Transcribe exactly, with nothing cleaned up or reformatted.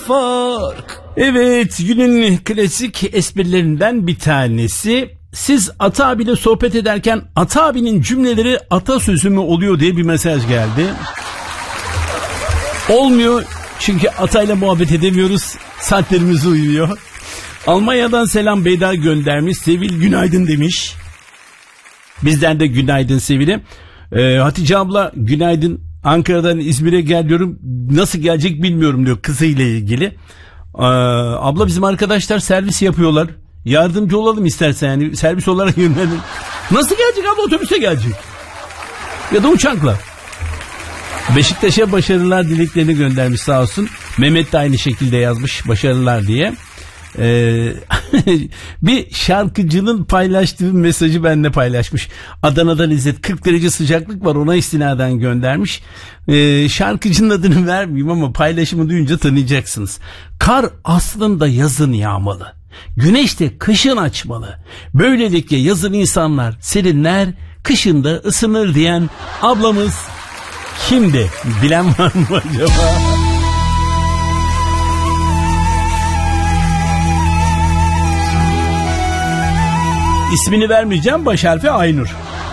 fark. Evet, günün klasik esprilerinden bir tanesi. Siz Ata abiyle sohbet ederken Ata abinin cümleleri atasözü mü oluyor diye bir mesaj geldi. Olmuyor çünkü Atayla muhabbet edemiyoruz. Saatlerimiz uyuyor. Almanya'dan selam Beydar göndermiş. Sevil günaydın demiş. Bizden de günaydın Sevil'e. Ee, Hatice abla günaydın. Ankara'dan İzmir'e geliyorum. Nasıl gelecek bilmiyorum diyor kızıyla ilgili. Ee, abla bizim arkadaşlar servis yapıyorlar. Yardımcı olalım istersen yani servis olarak yönlenin. Nasıl gelecek abla, otobüse gelecek. Ya da uçakla. Beşiktaş'a başarılar dileklerini göndermiş sağ olsun. Mehmet de aynı şekilde yazmış başarılar diye. Ee, bir şarkıcının paylaştığı mesajı benimle paylaşmış. Adana'dan İzzet, kırk derece sıcaklık var, ona istinaden göndermiş. Ee, şarkıcının adını vermeyeyim ama paylaşımı duyunca tanıyacaksınız. Kar aslında yazın yağmalı, güneş de kışın açmalı. Böylelikle yazın insanlar serinler, kışın da ısınır diyen ablamız kimdi? Bilen var mı acaba? İsmini vermeyeceğim, baş harfi Aynur.